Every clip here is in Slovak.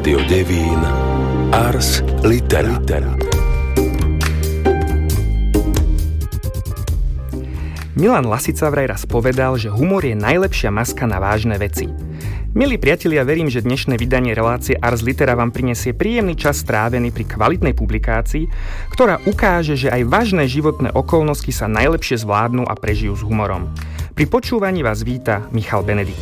Rádio Devín Ars Litera. Milan Lasica vraj raz povedal, že humor je najlepšia maska na vážne veci. Milí priatelia, verím, že dnešné vydanie relácie Ars Litera vám prinesie príjemný čas strávený pri kvalitnej publikácii, ktorá ukáže, že aj vážne životné okolnosti sa najlepšie zvládnu a prežijú s humorom. Pri počúvaní vás víta Michal Benedikt.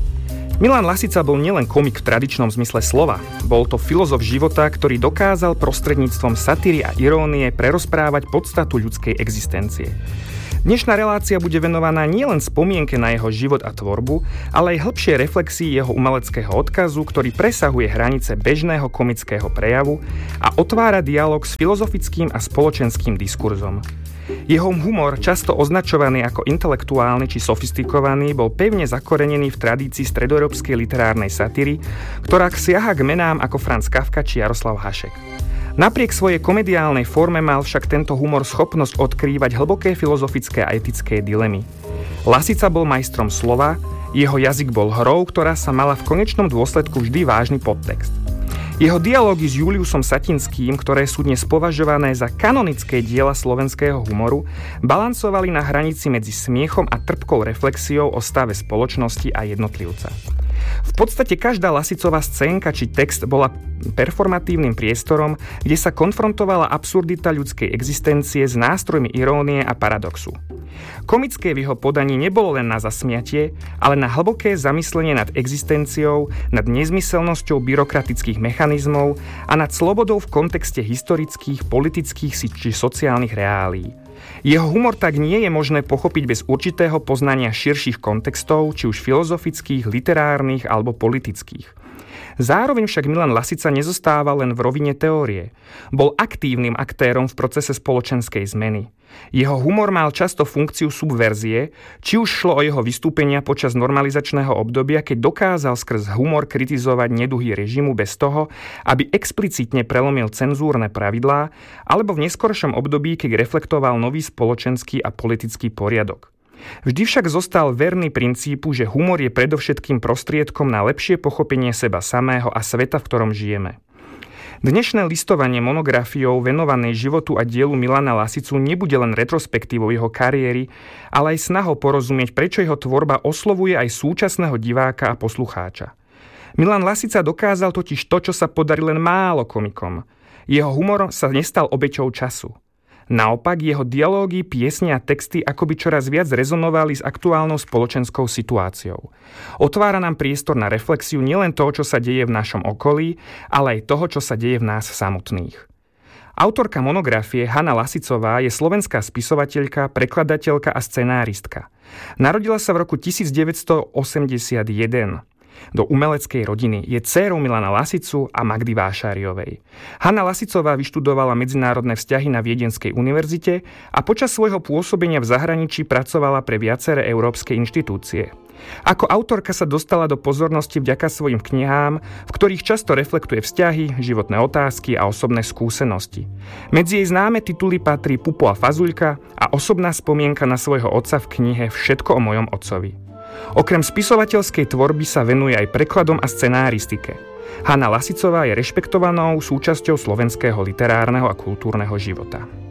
Milan Lasica bol nielen komik v tradičnom zmysle slova. Bol to filozof života, ktorý dokázal prostredníctvom satíry a irónie prerozprávať podstatu ľudskej existencie. Dnešná relácia bude venovaná nielen spomienke na jeho život a tvorbu, ale aj hĺbšej reflexii jeho umeleckého odkazu, ktorý presahuje hranice bežného komického prejavu a otvára dialog s filozofickým a spoločenským diskurzom. Jeho humor, často označovaný ako intelektuálny či sofistikovaný, bol pevne zakorenený v tradícii stredoeurópskej literárnej satíry, ktorá siaha k menám ako Franz Kafka či Jaroslav Hašek. Napriek svojej komediálnej forme mal však tento humor schopnosť odkrývať hlboké filozofické a etické dilemy. Lasica bol majstrom slova, jeho jazyk bol hrou, ktorá sa mala v konečnom dôsledku vždy vážny podtext. Jeho dialógy s Juliusom Satinským, ktoré sú dnes považované za kanonické diela slovenského humoru, balancovali na hranici medzi smiechom a trpkou reflexiou o stave spoločnosti a jednotlivca. V podstate každá Lasicová scénka či text bola performatívnym priestorom, kde sa konfrontovala absurdita ľudskej existencie s nástrojmi irónie a paradoxu. Komické v jeho podaní nebolo len na zasmiatie, ale na hlboké zamyslenie nad existenciou, nad nezmyselnosťou byrokratických mechanizmov a nad slobodou v kontexte historických, politických či sociálnych reálií. Jeho humor tak nie je možné pochopiť bez určitého poznania širších kontextov, či už filozofických, literárnych alebo politických. Zároveň však Milan Lasica nezostáva len v rovine teórie. Bol aktívnym aktérom v procese spoločenskej zmeny. Jeho humor mal často funkciu subverzie, či už šlo o jeho vystúpenia počas normalizačného obdobia, keď dokázal skrz humor kritizovať neduhy režimu bez toho, aby explicitne prelomil cenzúrne pravidlá, alebo v neskoršom období, keď reflektoval nový spoločenský a politický poriadok. Vždy však zostal verný princípu, že humor je predovšetkým prostriedkom na lepšie pochopenie seba samého a sveta, v ktorom žijeme. Dnešné listovanie monografiou venovanej životu a dielu Milana Lasicu nebude len retrospektívou jeho kariéry, ale aj snahou porozumieť, prečo jeho tvorba oslovuje aj súčasného diváka a poslucháča. Milan Lasica dokázal totiž to, čo sa podarí len málo komikom. Jeho humor sa nestal obeťou času. Naopak, jeho dialógy, piesne a texty akoby čoraz viac rezonovali s aktuálnou spoločenskou situáciou. Otvára nám priestor na reflexiu nielen toho, čo sa deje v našom okolí, ale aj toho, čo sa deje v nás samotných. Autorka monografie Hana Lasicová je slovenská spisovateľka, prekladateľka a scenáristka. Narodila sa v roku 1981. Do umeleckej rodiny, je dcérou Milana Lasicu a Magdy Vášáriovej. Hana Lasicová vyštudovala medzinárodné vzťahy na Viedenskej univerzite a počas svojho pôsobenia v zahraničí pracovala pre viaceré európske inštitúcie. Ako autorka sa dostala do pozornosti vďaka svojim knihám, v ktorých často reflektuje vzťahy, životné otázky a osobné skúsenosti. Medzi jej známe tituly patrí Pupo a Fazuľka a osobná spomienka na svojho otca v knihe Všetko o mojom otcovi. Okrem spisovateľskej tvorby sa venuje aj prekladom a scenáristike. Hana Lasicová je rešpektovanou súčasťou slovenského literárneho a kultúrneho života.